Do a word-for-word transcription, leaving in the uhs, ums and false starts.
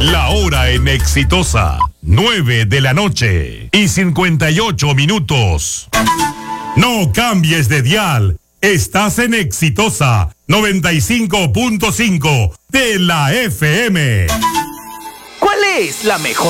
La hora en Exitosa, nueve de la noche y cincuenta y ocho minutos. No cambies de dial, estás en Exitosa, noventa y cinco punto cinco de la F M. ¿Cuál es la mejor